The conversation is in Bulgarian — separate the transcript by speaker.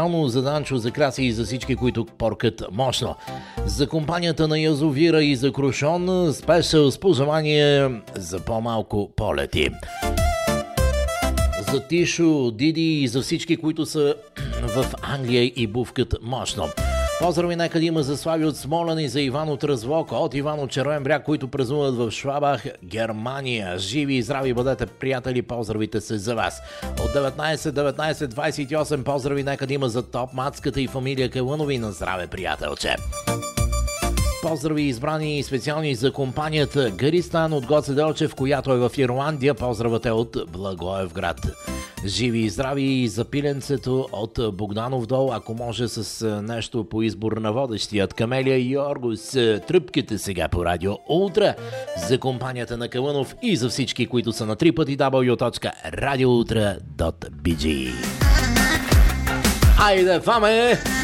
Speaker 1: специално за Данчо, за Краси и за всички, които поркат мощно. За компанията на Язовира и за Крушон спешъл с пожелание за по-малко полети. За Тишо, Диди и за всички, които са в Англия и бувкат мощно. Поздрави нека да има за Слави от Смолян и за Иван от Развок, от Иван от Червен бряг, които празнуват в Швабах, Германия. Живи и здрави бъдете, приятели, поздравите се за вас. От 19-28 поздрави нека да има за Топ Мацката и фамилия Калънови. На здраве, приятелче! Поздрави избрани и специални за компанията Гаристан от Гоце Делчев, която е в Ирландия. Поздравът е от Благоевград. Живи и здрави и за пиленцето от Богданов дол, ако може с нещо по избор на водещият Камелия и Йоргос. Тръпките сега по радио Ултра за компанията на Калънов и за всички, които са на www.radioultra.bg. Айде, фаме!